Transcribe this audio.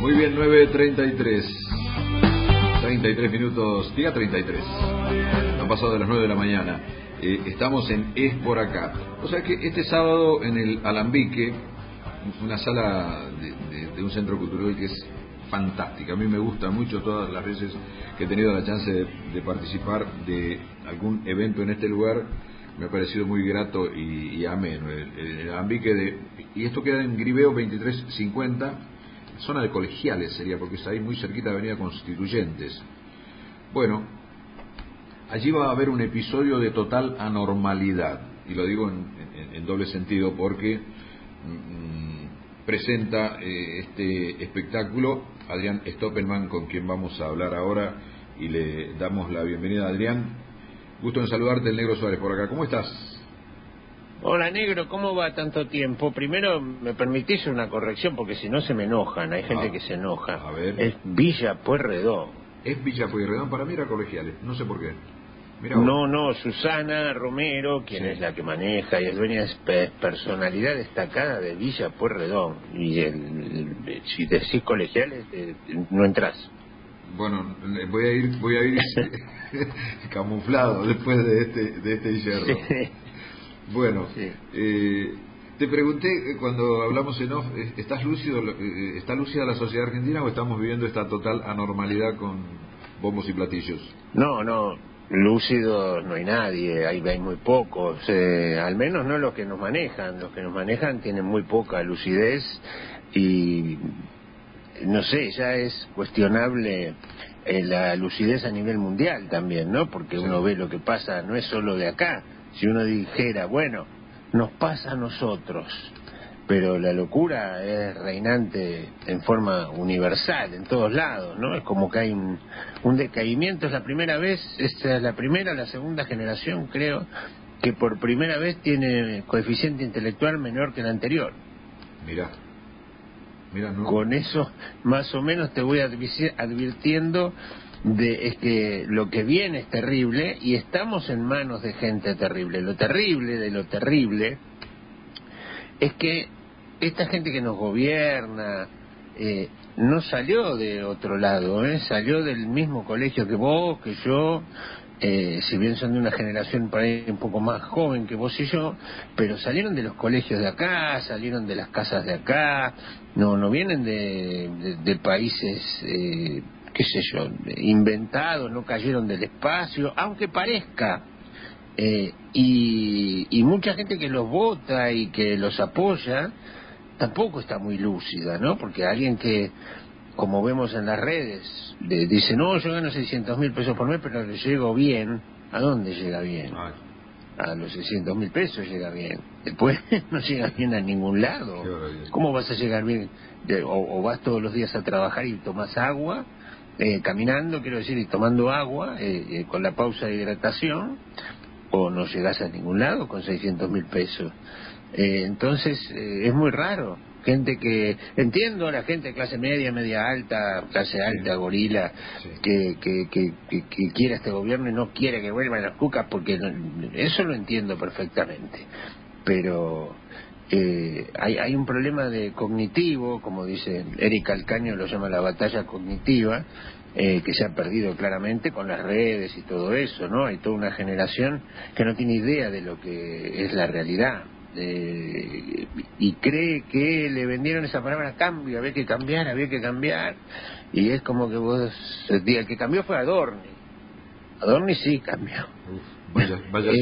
Muy bien, 9:33. 33 minutos, diga 33. Han pasado de las 9 de la mañana. Estamos en Es por acá. O sea que este sábado en el Alambique, una sala de un centro cultural que es fantástica. A mí me gusta mucho todas las veces que he tenido la chance de participar de algún evento en este lugar. Me ha parecido muy grato y ameno. El Alambique y esto queda en Griveo 2350, zona de Colegiales sería, porque es ahí muy cerquita de Avenida Constituyentes. Bueno, allí va a haber un episodio de total anormalidad, y lo digo en doble sentido porque presenta este espectáculo Adrián Stoppelman, con quien vamos a hablar ahora, y le damos la bienvenida a Adrián. Gusto en saludarte, el Negro Suárez por acá. ¿Cómo estás? Hola, Negro, ¿cómo va tanto tiempo? Primero, me permitís una corrección, porque si no se me enojan, hay gente que se enoja. A ver. Es Villa Pueyrredón. Es Villa Pueyrredón, para mí era Colegiales, no sé por qué. Mirá No, Susana Romero, quien es la que maneja y es dueña, es personalidad destacada de Villa Pueyrredón. Y si decís Colegiales, no entras. Bueno, voy a ir camuflado después de este hierro. Sí. Bueno, sí. Te pregunté cuando hablamos en off, ¿está lúcida la sociedad argentina o estamos viviendo esta total anormalidad con bombos y platillos? No, lúcidos no hay nadie, hay muy pocos, al menos no los que nos manejan tienen muy poca lucidez y no sé, ya es cuestionable la lucidez a nivel mundial también, ¿no? Porque uno ve lo que pasa, no es solo de acá. Si uno dijera, bueno, nos pasa a nosotros, pero la locura es reinante en forma universal, en todos lados, ¿no? Es como que hay un decaimiento, es la primera vez, esta es la segunda generación, creo, que por primera vez tiene coeficiente intelectual menor que la anterior. Mirá, no. Con eso, más o menos, te voy advirtiendo es que lo que viene es terrible y estamos en manos de gente terrible. Lo terrible de lo terrible es que esta gente que nos gobierna no salió de otro lado, salió del mismo colegio que vos, que yo, si bien son de una generación por ahí un poco más joven que vos y yo, pero salieron de los colegios de acá, salieron de las casas de acá, no vienen de países, qué sé yo, inventados, no cayeron del espacio, aunque parezca. Y mucha gente que los vota y que los apoya tampoco está muy lúcida, ¿no? Porque alguien que, como vemos en las redes, dice, no, yo gano 600.000 pesos por mes, pero le llego bien. ¿A dónde llega bien? A los 600.000 pesos llega bien. Después no llega bien a ningún lado. ¿Cómo vas a llegar bien? O vas todos los días a trabajar y tomás agua, caminando, quiero decir, y tomando agua, con la pausa de hidratación, o no llegás a ningún lado con 600.000 pesos. Entonces, es muy raro. Gente que, entiendo a la gente de clase media, media alta, clase alta, gorila, que quiere este gobierno y no quiere que vuelvan las cucas, porque eso lo entiendo perfectamente. Pero hay un problema de cognitivo, como dice Eric Calcaño, lo llama la batalla cognitiva, que se ha perdido claramente con las redes y todo eso, ¿no? Hay toda una generación que no tiene idea de lo que es la realidad, y cree que le vendieron esa palabra cambio, había que cambiar, y es como que vos, el que cambió fue Adorni sí cambió. Vaya